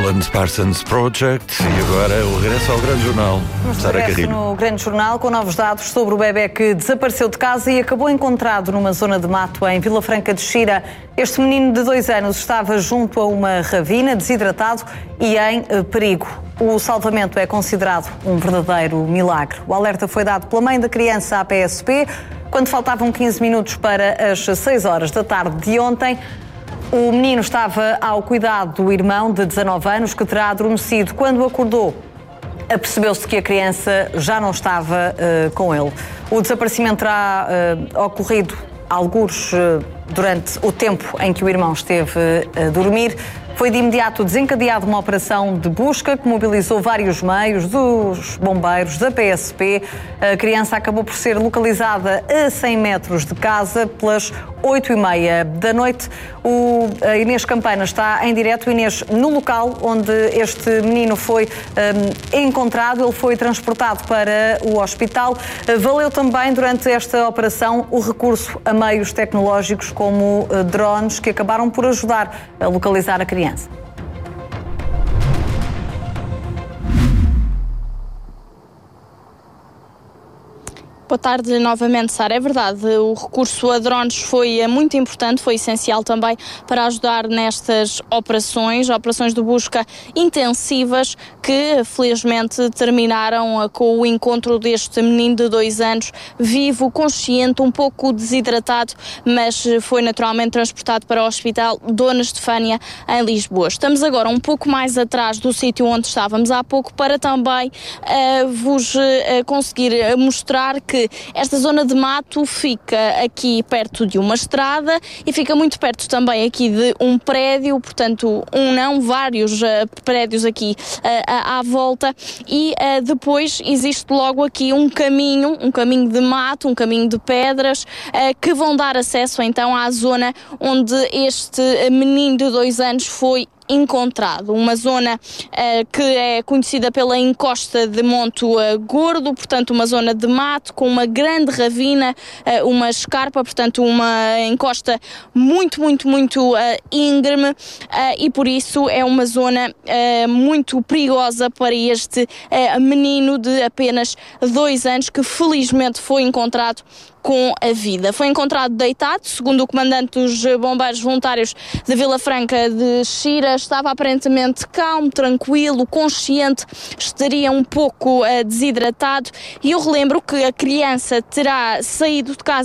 Alan Parsons Project e agora o regresso ao Grande Jornal. No Grande Jornal com novos dados sobre o bebê que desapareceu de casa e acabou encontrado numa zona de mato em Vila Franca de Xira. Este menino de 2 anos estava junto a uma ravina, desidratado e em perigo. O salvamento é considerado um verdadeiro milagre. O alerta foi dado pela mãe da criança à PSP quando faltavam 15 minutos para as 6 horas da tarde de ontem. O menino estava ao cuidado do irmão de 19 anos que terá adormecido. Quando acordou, apercebeu-se que a criança já não estava com ele. O desaparecimento terá ocorrido algures durante o tempo em que o irmão esteve a dormir. Foi de imediato desencadeada uma operação de busca que mobilizou vários meios, dos bombeiros, da PSP. A criança acabou por ser localizada a 100 metros de casa pelas 8h30 da noite. A Inês Campana está em direto. Inês, no local onde este menino foi encontrado, ele foi transportado para o hospital. Valeu também durante esta operação o recurso a meios tecnológicos como drones que acabaram por ajudar a localizar a criança. Boa tarde novamente, Sara. É verdade, o recurso a drones foi muito importante, foi essencial também para ajudar nestas operações de busca intensivas que felizmente terminaram com o encontro deste menino de 2 anos, vivo, consciente, um pouco desidratado, mas foi naturalmente transportado para o Hospital Dona Estefânia em Lisboa. Estamos agora um pouco mais atrás do sítio onde estávamos há pouco para também vos conseguir mostrar que esta zona de mato fica aqui perto de uma estrada e fica muito perto também aqui de um prédio, portanto vários prédios aqui à volta e depois existe logo aqui um caminho de mato, um caminho de pedras que vão dar acesso então à zona onde este menino de 2 anos foi encontrado, uma zona que é conhecida pela encosta de Monte Gordo, portanto uma zona de mato com uma grande ravina, uma escarpa, portanto uma encosta muito íngreme e por isso é uma zona muito perigosa para este menino de apenas 2 anos que felizmente foi encontrado com a vida. Foi encontrado deitado, segundo o comandante dos bombeiros voluntários de Vila Franca de Xira, estava aparentemente calmo, tranquilo, consciente, estaria um pouco desidratado e eu relembro que a criança terá saído de casa